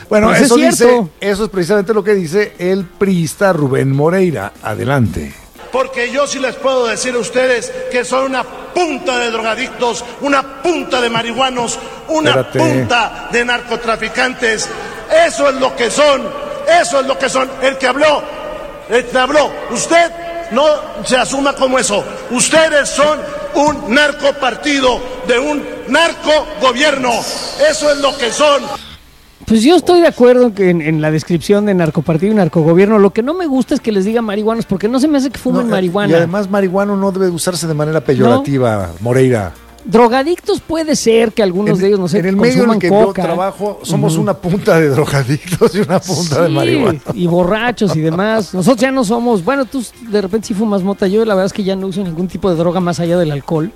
Bueno, Pues eso es cierto. eso es precisamente lo que dice el priista Rubén Moreira. Adelante. Porque yo sí les puedo decir a ustedes que son una punta de drogadictos, una punta de marihuanos, una punta de narcotraficantes. Eso es lo que son, eso es lo que son. El que habló, usted no se asuma como eso. Ustedes son un narcopartido de un narcogobierno. Eso es lo que son. Pues yo estoy de acuerdo en la descripción de narcopartido y narcogobierno. Lo que no me gusta es que les diga marihuanos, porque no se me hace que fumen marihuana. Y además marihuano no debe usarse de manera peyorativa, Moreira. Drogadictos puede ser que algunos de ellos, no sé, en el medio en el que coca. yo trabajo, somos una punta de drogadictos y una punta de marihuana. Y borrachos y demás. Nosotros ya no somos, bueno, tú de repente sí fumas mota. Yo la verdad es que ya no uso ningún tipo de droga más allá del alcohol.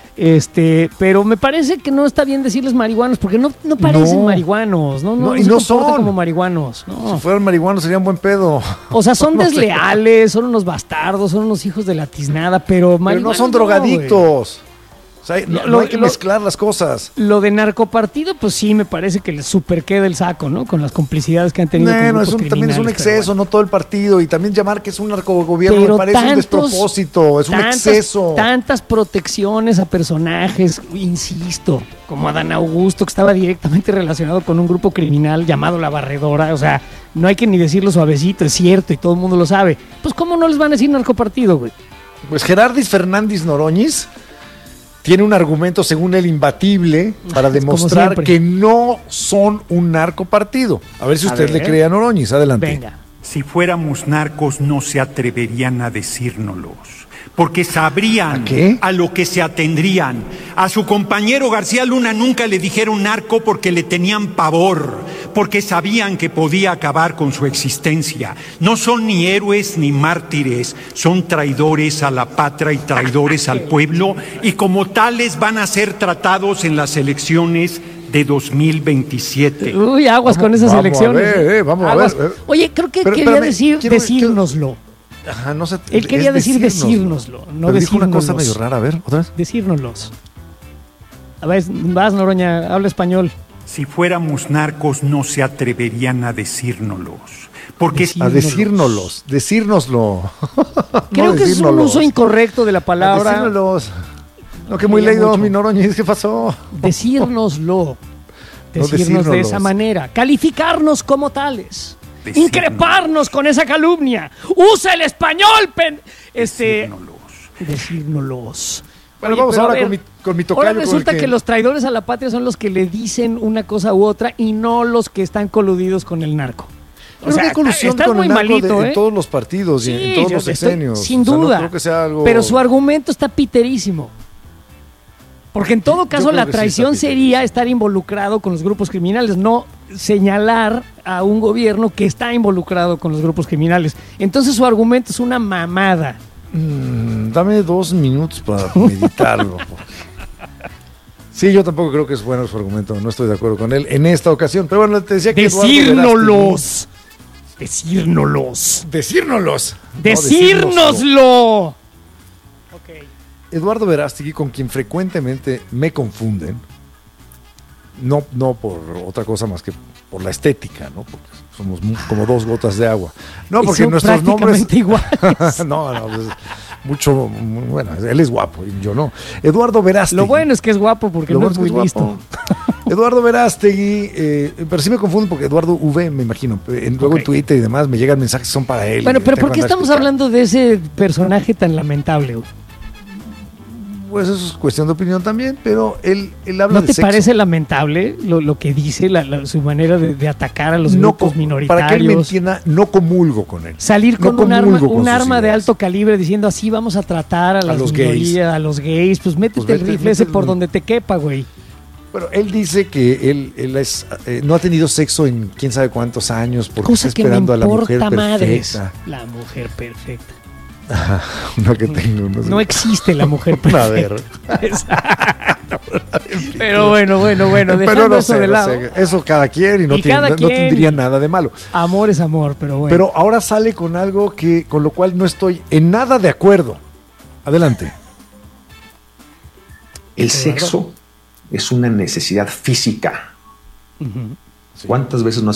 Pero me parece que no está bien decirles marihuanos, porque no parecen marihuanos, no y se no comportan son como marihuanos. No. Si fueran marihuanos serían buen pedo. O sea, son No sé. desleales, son unos bastardos, son unos hijos de la tiznada, pero no son güey. drogadictos. O sea, no hay que mezclar las cosas. Lo de narcopartido, pues sí, me parece que les super queda el saco, ¿no? Con las complicidades que han tenido con grupos también es un criminales, exceso, no todo el partido. Y también llamar que es un narcogobierno Pero me parece un despropósito, es un exceso. Tantas protecciones a personajes, insisto, como Adán Augusto, que estaba directamente relacionado con un grupo criminal llamado La Barredora. O sea, no hay que ni decirlo suavecito, es cierto, y todo el mundo lo sabe. Pues, ¿cómo no les van a decir narcopartido, güey? Pues Gerardis Fernández Noroñiz tiene un argumento, según él, imbatible para demostrar que no son un narcopartido. A ver si usted le cree a Noroñiz. Adelante. Venga. Si fuéramos narcos no se atreverían a decírnoslos, porque sabrían a lo que se atendrían. A su compañero García Luna nunca le dijeron narco porque le tenían pavor, porque sabían que podía acabar con su existencia. No son ni héroes ni mártires, son traidores a la patria y traidores al pueblo, y como tales van a ser tratados en las elecciones de 2027. Uy, aguas con esas elecciones. Vamos a ver. Oye, creo que quería decírnoslo. Ajá, no sé. Él quería decir decírnoslo, no pero dijo una cosa decírnoslos. medio rara, a ver, otra vez. Decírnoslos. A ver, vas, Noroña, habla español. Si fuéramos narcos no se atreverían a decírnoslos, porque decírnoslo. Creo que es un uso incorrecto de la palabra. Decírnoslos. No, que muy leído, mi Noroñez, ¿qué pasó? Decírnoslo. Decirnos de esa manera. Calificarnos como tales. Increparnos con esa calumnia. ¡Usa el español, Decírnoslos. Bueno, Oye, vamos ahora ver, con mi tocayo. Ahora resulta que los traidores a la patria son los que le dicen una cosa u otra y no los que están coludidos con el narco. O sea, hay colusión con el narco en todos los partidos y en todos los sexenios. Sin duda. No creo que sea algo... Pero su argumento está piterísimo. Porque en todo caso la traición sería estar involucrado con los grupos criminales, no señalar a un gobierno que está involucrado con los grupos criminales. Entonces su argumento es una mamada. Dame 2 minutos para meditarlo. Sí, yo tampoco creo que es bueno su argumento, no estoy de acuerdo con él en esta ocasión. Pero bueno, te decía que Decírnoslos. Decírnoslo. Eduardo Verástegui, con quien frecuentemente me confunden, no por otra cosa más que por la estética, ¿no? Porque somos como 2 gotas de agua. No, porque son nuestros nombres iguales. no, pues, mucho, bueno, él es guapo y yo no. Eduardo Verástegui. Lo bueno es que es guapo porque no es muy listo. Eduardo Verástegui, pero sí me confundo porque Eduardo V, me imagino. Luego en Twitter y demás me llegan mensajes que son para él. Bueno, pero ¿por qué estamos hablando de ese personaje tan lamentable? Pues eso es cuestión de opinión también, pero él habla de ¿No te sexo. parece lamentable lo que dice, su manera de atacar a los grupos minoritarios? Para que él me entienda, no comulgo con él. Salir con un arma de alto calibre diciendo así vamos a tratar a las minorías, a los gays, pues métete el rifle ese por donde te quepa, güey. Bueno, él dice que él no ha tenido sexo en quién sabe cuántos años porque cosa está esperando a la mujer madres, perfecta. La mujer perfecta. Uno que tengo, no sé. No existe la mujer perfecta. A ver. Pero bueno, dejando pero no eso sé, de lado. Eso cada quien y no tendría nada de malo. Amor es amor, pero bueno. Pero ahora sale con algo con lo cual no estoy en nada de acuerdo. Adelante. El sexo es una necesidad física. ¿Cuántas veces no